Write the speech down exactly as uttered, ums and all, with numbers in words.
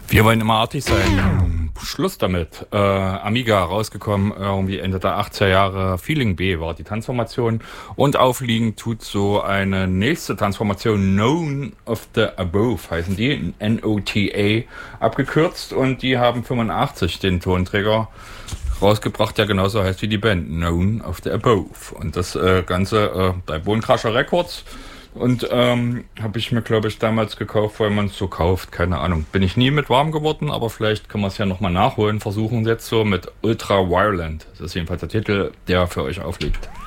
Wir wollen immer artig sein. Schluss damit. Äh, Amiga rausgekommen, irgendwie Ende der achtziger Jahre. Feeling B war die Transformation. Und aufliegen tut so eine nächste Transformation, Known of the Above heißen die, N O T A abgekürzt. Und die haben fünfundachtzig den Tonträger rausgebracht, der genauso heißt wie die Band, Known of the Above. Und das äh, Ganze äh, bei Bone Crusher Records. Und ähm, habe ich mir, glaube ich, damals gekauft, weil man es so kauft. Keine Ahnung. Bin ich nie mit warm geworden, aber vielleicht können wir es ja nochmal nachholen. Versuchen jetzt so mit Ultra Violent. Das ist jedenfalls der Titel, der für euch aufliegt.